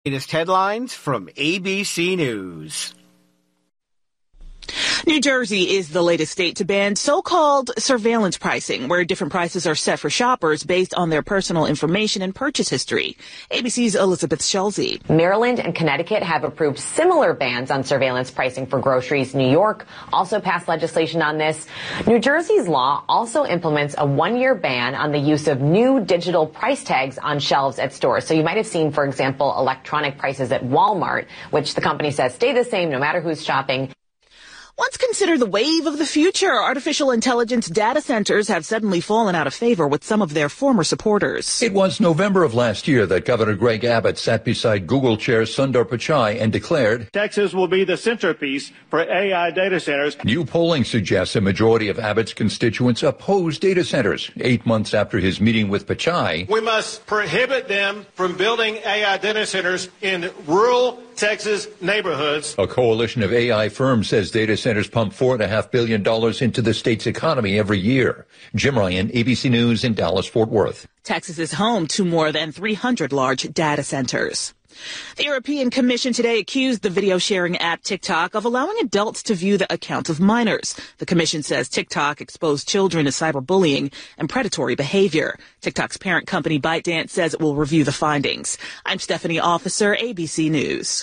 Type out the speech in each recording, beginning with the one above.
Latest headlines from ABC News. New Jersey is the latest state to ban so-called surveillance pricing, where different prices are set for shoppers based on their personal information and purchase history. ABC's Elizabeth Schulze. Maryland and Connecticut have approved similar bans on surveillance pricing for groceries. New York also passed legislation on this. New Jersey's law also implements a one-year ban on the use of new digital price tags on shelves at stores. So you might have seen, for example, electronic prices at Walmart, which the company says stay the same no matter who's shopping. Once considered the wave of the future, artificial intelligence data centers have suddenly fallen out of favor with some of their former supporters. It was November of last year that Governor Greg Abbott sat beside Google Chair Sundar Pichai and declared, Texas will be the centerpiece for AI data centers. New polling suggests a majority of Abbott's constituents oppose data centers. 8 months after his meeting with Pichai, we must prohibit them from building AI data centers in rural Texas neighborhoods. A coalition of AI firms says data centers pump $4.5 billion into the state's economy every year. Jim Ryan, ABC News in Dallas-Fort Worth. Texas is home to more than 300 large data centers. The European Commission today accused the video sharing app TikTok of allowing adults to view the accounts of minors. The Commission says TikTok exposed children to cyberbullying and predatory behavior. TikTok's parent company ByteDance says it will review the findings. I'm Stephanie Officer, ABC News.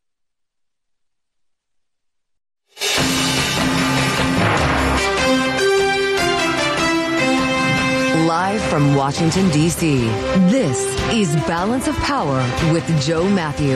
Live from Washington, D.C., this is Balance of Power with Joe Matthew.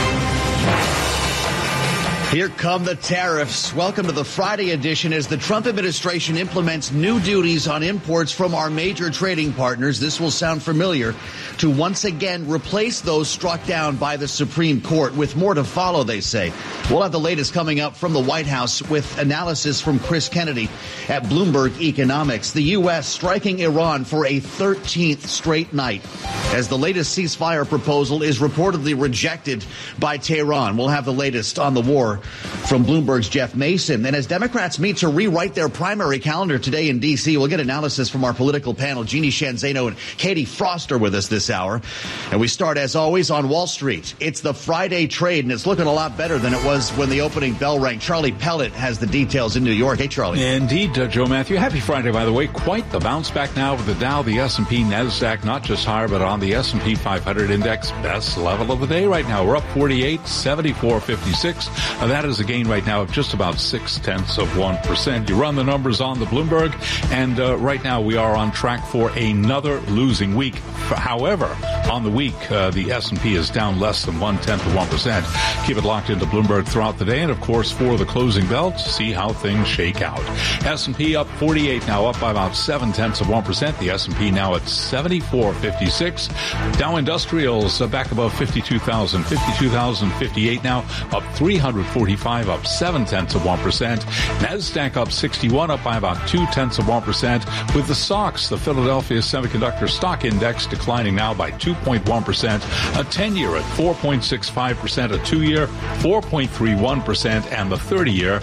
Here come the tariffs. Welcome to the Friday edition as the Trump administration implements new duties on imports from our major trading partners. This will sound familiar, to once again replace those struck down by the Supreme Court, with more to follow, they say. We'll have the latest coming up from the White House with analysis from Chris Kennedy at Bloomberg Economics. The U.S. striking Iran for a 13th straight night as the latest ceasefire proposal is reportedly rejected by Tehran. We'll have the latest on the war from Bloomberg's Jeff Mason. And as Democrats meet to rewrite their primary calendar today in D.C., we'll get analysis from our political panel, Jeannie Shanzano and Katie Froster, with us this hour. And we start, as always, on Wall Street. It's the Friday trade, and it's looking a lot better than it was when the opening bell rang. Charlie Pellet has the details in New York. Hey, Charlie. Indeed, Joe Matthew. Happy Friday, by the way. Quite the bounce back now with the Dow, the S&P, NASDAQ, not just higher, but on the S&P 500 index, best level of the day right now. We're up 48, 74.56. That is a gain right now of just about 0.6%. You run the numbers on the Bloomberg, and right now we are on track for another losing week. However, on the week, the S&P is down less than 0.1%. Keep it locked into Bloomberg throughout the day, and of course for the closing bell to see how things shake out. S&P up 48 now, up by about 0.7%. The S&P now at 74.56. Dow Industrials back above 52,000, 52,058 now, up 345, up 0.7%. NASDAQ up 61, up by about 0.2%. With the SOX, the Philadelphia Semiconductor Stock Index, declining now by 2.1%. A 10-year at 4.65%, a 2-year 4.31%, and the 30-year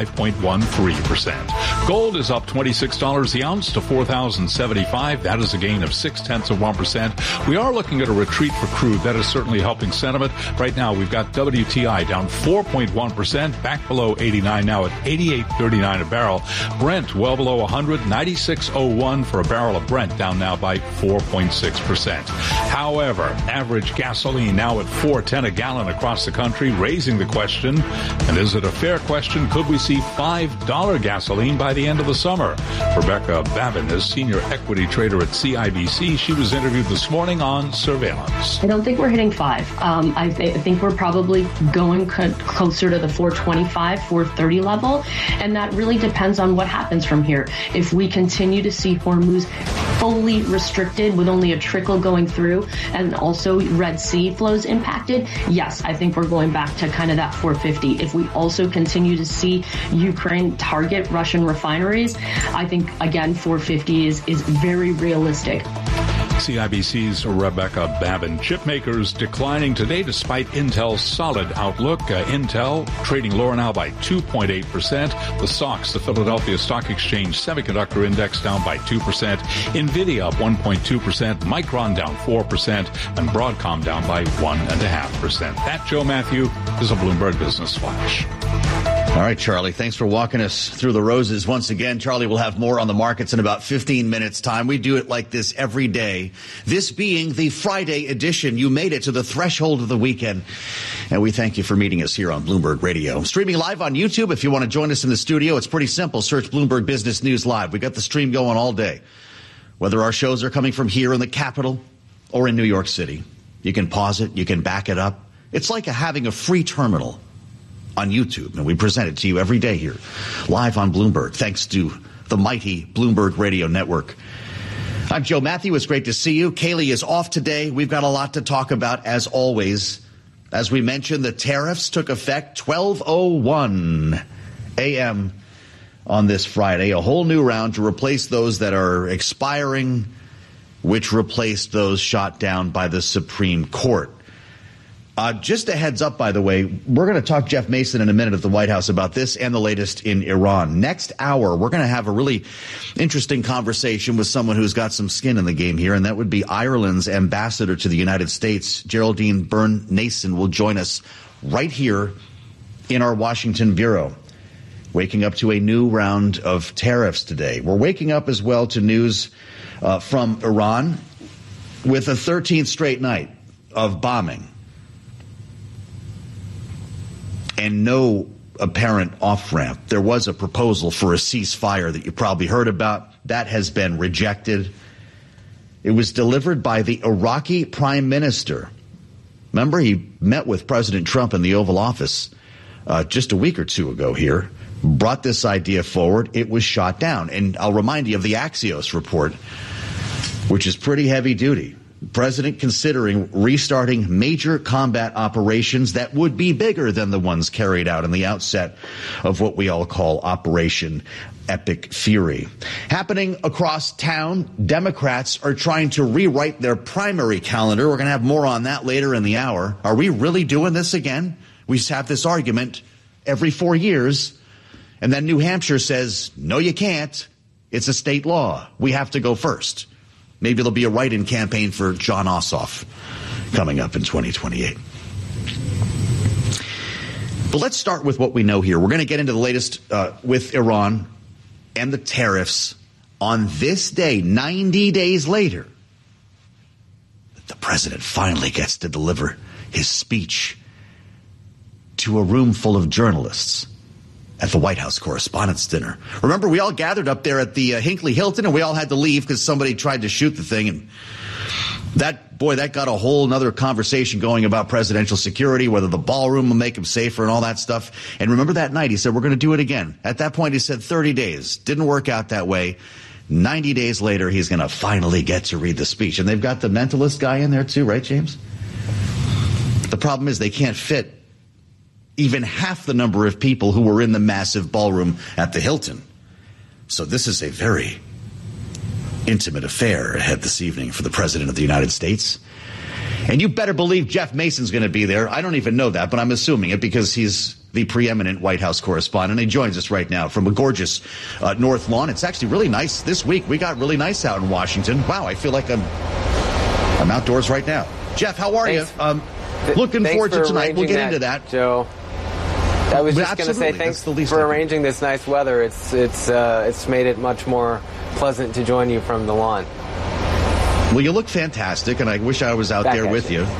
5.13%. Gold is up $26 the ounce to $4,075. That is a gain of 0.6%. We are looking at a retreat for crude. That is certainly helping sentiment. Right now, we've got WTI down 4.1%, back below 89 now at 88.39 a barrel. Brent well below 100, 96.01 for a barrel of Brent, down now by 4.6%. However, average gasoline now at $4.10 a gallon across the country, raising the question, and is it a fair question, could we see $5 gasoline by the end of the summer? Rebecca Babin is senior equity trader at CIBC. She was interviewed this morning on surveillance. I don't think we're hitting 5. I think we're probably going closer to the 425, 430 level, and that really depends on what happens from here. If we continue to see Hormuz fully restricted with only a trickle going through and also Red Sea flows impacted, yes, I think we're going back to kind of that 450. If we also continue to see Ukraine target Russian refineries, I think, again, 450 is very realistic. CIBC's Rebecca Babin. Chip makers declining today despite Intel's solid outlook. Intel trading lower now by 2.8%. The SOX, the Philadelphia Stock Exchange Semiconductor Index, down by 2%. NVIDIA up 1.2%. Micron down 4%. And Broadcom down by 1.5%. That, Joe Matthew, is a Bloomberg Business Flash. All right, Charlie, thanks for walking us through the roses once again. Charlie will have more on the markets in about 15 minutes' time. We do it like this every day. This being the Friday edition. You made it to the threshold of the weekend, and we thank you for meeting us here on Bloomberg Radio. Streaming live on YouTube. If you want to join us in the studio, it's pretty simple. Search Bloomberg Business News Live. We got the stream going all day. Whether our shows are coming from here in the capital or in New York City, you can pause it, you can back it up. It's like having a free terminal on YouTube, and we present it to you every day here, live on Bloomberg, thanks to the mighty Bloomberg Radio Network. I'm Joe Matthew. It's great to see you. Kaylee is off today. We've got a lot to talk about, as always. As we mentioned, the tariffs took effect 12:01 a.m. on this Friday, a whole new round to replace those that are expiring, which replaced those shot down by the Supreme Court. Just a heads up, by the way, we're going to talk Jeff Mason in a minute at the White House about this and the latest in Iran. Next hour, we're going to have a really interesting conversation with someone who's got some skin in the game here, and that would be Ireland's ambassador to the United States. Geraldine Byrne-Nason will join us right here in our Washington bureau, waking up to a new round of tariffs today. We're waking up as well to news from Iran with a 13th straight night of bombing and no apparent off-ramp. There was a proposal for a ceasefire that you probably heard about. That has been rejected. It was delivered by the Iraqi prime minister. Remember, he met with President Trump in the Oval Office just a week or two ago here, brought this idea forward. It was shot down. And I'll remind you of the Axios report, which is pretty heavy duty. President considering restarting major combat operations that would be bigger than the ones carried out in the outset of what we all call Operation Epic Fury. Happening across town, Democrats are trying to rewrite their primary calendar. We're going to have more on that later in the hour. Are we really doing this again? We have this argument every 4 years, and then New Hampshire says, no, you can't. It's a state law. We have to go first. Maybe there'll be a write-in campaign for John Ossoff coming up in 2028. But let's start with what we know here. We're going to get into the latest with Iran and the tariffs on this day, 90 days later. The president finally gets to deliver his speech to a room full of journalists at the White House Correspondents' Dinner. Remember, we all gathered up there at the Hinckley Hilton, and we all had to leave because somebody tried to shoot the thing. And that got a whole nother conversation going about presidential security, whether the ballroom will make him safer and all that stuff. And remember that night, he said, we're going to do it again. At that point, he said 30 days. Didn't work out that way. 90 days later, he's going to finally get to read the speech. And they've got the mentalist guy in there too, right, James? The problem is they can't fit even half the number of people who were in the massive ballroom at the Hilton. So this is a very intimate affair ahead this evening for the President of the United States. And you better believe Jeff Mason's going to be there. I don't even know that, but I'm assuming it because he's the preeminent White House correspondent. He joins us right now from a gorgeous North Lawn. It's actually really nice this week. We got really nice out in Washington. Wow, I feel like I'm outdoors right now. Jeff, how are you? Looking forward to tonight. We'll get into that, Joe. I was just going to say thanks for arranging this nice weather. It's made it much more pleasant to join you from the lawn. Well, you look fantastic, and I wish I was out there with you.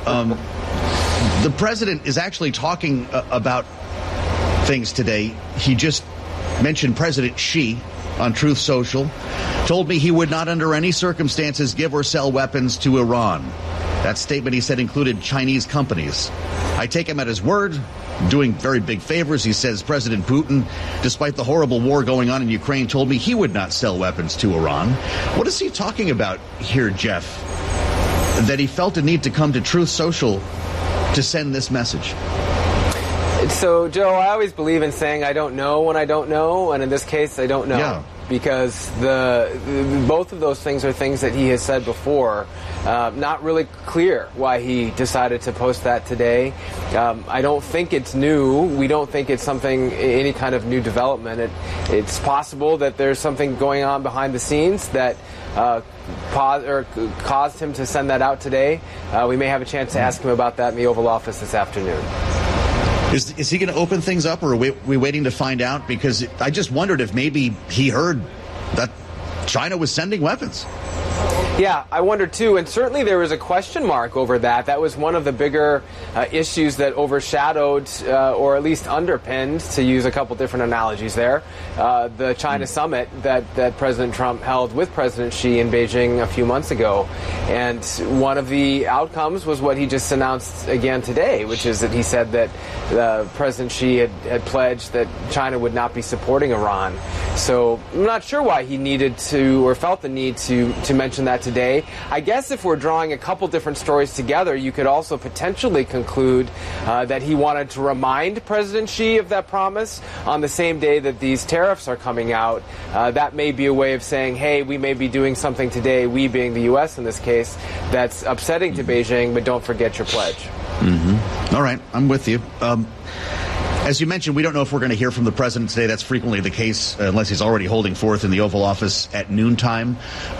The president is actually talking about things today. He just mentioned President Xi on Truth Social, told me he would not under any circumstances give or sell weapons to Iran. That statement, he said, included Chinese companies. I take him at his word, doing very big favors. He says President Putin, despite the horrible war going on in Ukraine, told me he would not sell weapons to Iran. What is he talking about here, Jeff, that he felt a need to come to Truth Social to send this message? So, Joe, I always believe in saying I don't know when I don't know, and in this case, I don't know. Yeah. because both of those things are things that he has said before. Not really clear why he decided to post that today. I don't think it's new. We don't think it's any kind of new development. It's possible that there's something going on behind the scenes that caused him to send that out today. We may have a chance to ask him about that in the Oval Office this afternoon. Is he going to open things up, or are we waiting to find out? Because I just wondered if maybe he heard that China was sending weapons. Yeah, I wonder too, and certainly there was a question mark over that. That was one of the bigger issues that overshadowed, or at least underpinned, to use a couple different analogies there, the China summit that President Trump held with President Xi in Beijing a few months ago. And one of the outcomes was what he just announced again today, which is that he said that President Xi had pledged that China would not be supporting Iran. So I'm not sure why he needed to, or felt the need to mention that today. I guess if we're drawing a couple different stories together, you could also potentially conclude that he wanted to remind President Xi of that promise on the same day that these tariffs are coming out. That may be a way of saying, hey, we may be doing something today, we being the U.S. in this case, that's upsetting to Beijing, but don't forget your pledge. Mm-hmm. All right, I'm with you. As you mentioned, we don't know if we're going to hear from the president today. That's frequently the case, unless he's already holding forth in the Oval Office at noontime.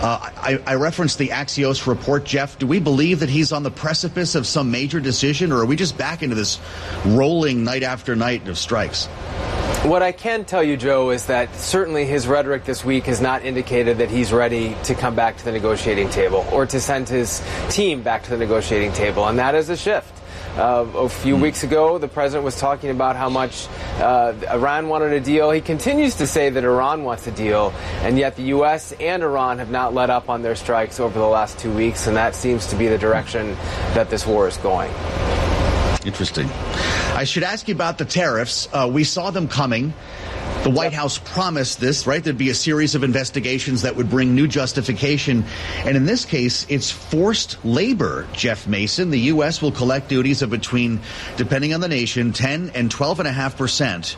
I referenced the Axios report. Jeff, do we believe that he's on the precipice of some major decision, or are we just back into this rolling night after night of strikes? What I can tell you, Joe, is that certainly his rhetoric this week has not indicated that he's ready to come back to the negotiating table or to send his team back to the negotiating table, and that is a shift. A few weeks ago, the president was talking about how much Iran wanted a deal. He continues to say that Iran wants a deal, and yet the U.S. and Iran have not let up on their strikes over the last 2 weeks, and that seems to be the direction that this war is going. Interesting. I should ask you about the tariffs. We saw them coming. The White House promised this, right? There'd be a series of investigations that would bring new justification. And in this case, it's forced labor, Jeff Mason. The U.S. will collect duties of between, depending on the nation, 10 and 12.5%.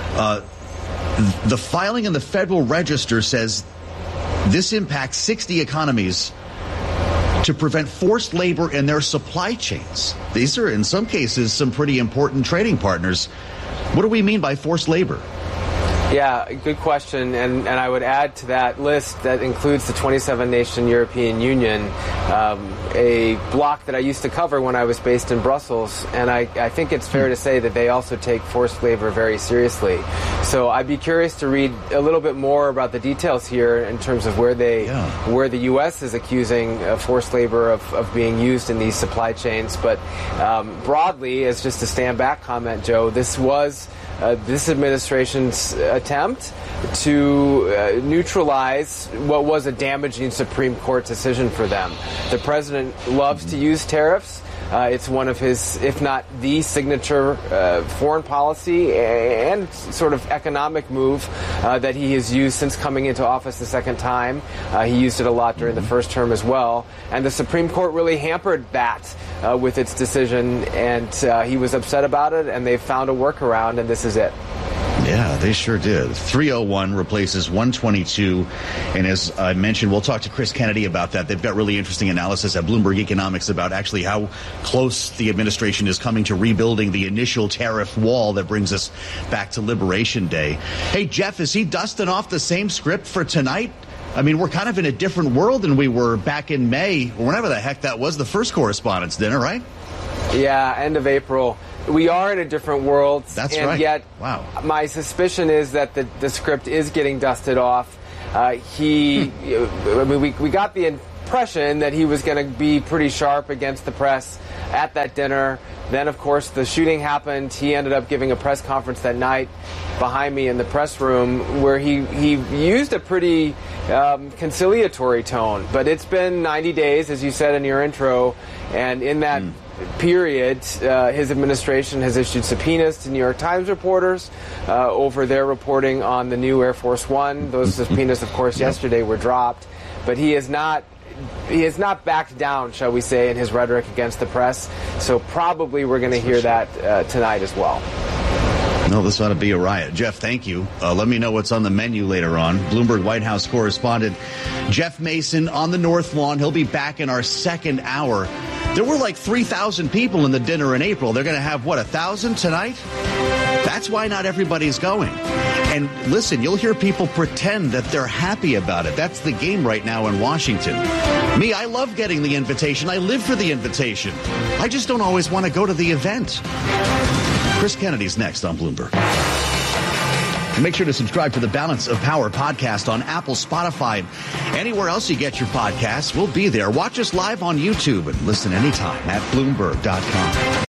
The filing in the Federal Register says this impacts 60 economies to prevent forced labor in their supply chains. These are, in some cases, some pretty important trading partners. What do we mean by forced labor? Yeah, good question. And I would add to that list that includes the 27-nation European Union, a bloc that I used to cover when I was based in Brussels. And I think it's fair to say that they also take forced labor very seriously. So I'd be curious to read a little bit more about the details here in terms of where the U.S. is accusing forced labor of being used in these supply chains. But broadly, as just a stand back comment, Joe, this was this administration's attempt to neutralize what was a damaging Supreme Court decision for them. The president loves to use tariffs. It's one of his, if not the signature foreign policy and sort of economic move that he has used since coming into office the second time. He used it a lot during the first term as well. And the Supreme Court really hampered that with its decision, and he was upset about it, and they've found a workaround, and this is it. Yeah, they sure did. 301 replaces 122. And as I mentioned, we'll talk to Chris Kennedy about that. They've got really interesting analysis at Bloomberg Economics about actually how close the administration is coming to rebuilding the initial tariff wall that brings us back to Liberation Day. Hey, Jeff, is he dusting off the same script for tonight? I mean, we're kind of in a different world than we were back in May, or whenever the heck that was, the first Correspondents' Dinner, right? Yeah, end of April. We are in a different world. That's and right. Yet, wow. My suspicion is that the script is getting dusted off. We got the impression that he was going to be pretty sharp against the press at that dinner. Then, of course, the shooting happened. He ended up giving a press conference that night behind me in the press room where he used a pretty conciliatory tone. But it's been 90 days, as you said in your intro, and in that period, his administration has issued subpoenas to New York Times reporters over their reporting on the new Air Force One. Those subpoenas, of course, yesterday were dropped. But he has not backed down, shall we say, in his rhetoric against the press. So probably we're going to hear that tonight as well. No, this ought to be a riot. Jeff, thank you. Let me know what's on the menu later on. Bloomberg White House correspondent Jeff Mason on the North Lawn. He'll be back in our second hour. There were like 3,000 people in the dinner in April. They're going to have, 1,000 tonight? That's why not everybody's going. And listen, you'll hear people pretend that they're happy about it. That's the game right now in Washington. Me, I love getting the invitation. I live for the invitation. I just don't always want to go to the event. Chris Kennedy's next on Bloomberg. And make sure to subscribe to the Balance of Power podcast on Apple, Spotify, and anywhere else you get your podcasts. We'll be there. Watch us live on YouTube and listen anytime at Bloomberg.com.